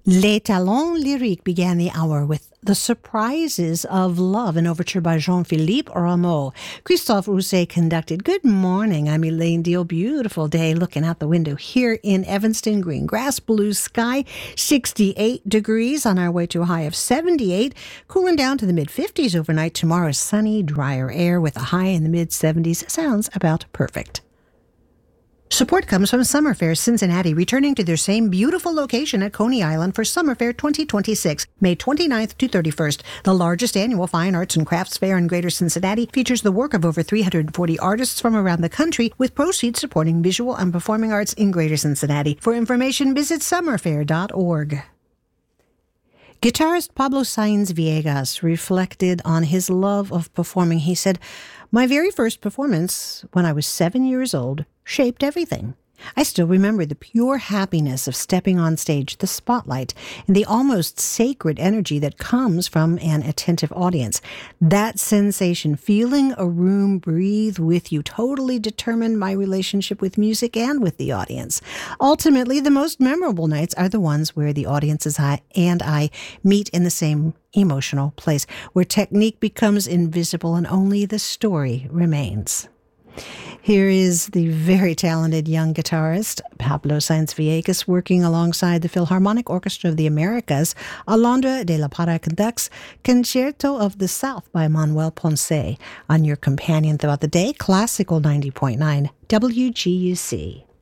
Les Talons Lyriques began the hour with The Surprises of Love, an overture by Jean-Philippe Rameau. Christophe Rousset conducted. Good morning. I'm Elaine Deal. Beautiful day looking out the window here in Evanston. Green grass, blue sky, 68 degrees on our way to a high of 78. Cooling down to the mid-50s overnight. Tomorrow, sunny, drier air with a high in the mid-70s. Sounds about perfect. Support comes from Summer Fair Cincinnati, returning to their same beautiful location at Coney Island for Summer Fair 2026, May 29th to 31st. The largest annual fine arts and crafts fair in Greater Cincinnati features the work of over 340 artists from around the country, with proceeds supporting visual and performing arts in Greater Cincinnati. For information, visit summerfair.org. Guitarist Pablo Saenz Villegas reflected on his love of performing. He said, "My very first performance, when I was 7 years old, shaped everything. I still remember the pure happiness of stepping on stage, the spotlight, and the almost sacred energy that comes from an attentive audience. That sensation, feeling a room breathe with you, totally determined my relationship with music and with the audience. Ultimately, the most memorable nights are the ones where the audiences and I meet in the same emotional place, where technique becomes invisible and only the story remains." Here is the very talented young guitarist, Pablo Saenz Villegas, working alongside the Philharmonic Orchestra of the Americas. Alondra de la Parra conducts Concerto of the South by Manuel Ponce on your companion throughout the day, Classical 90.9 WGUC.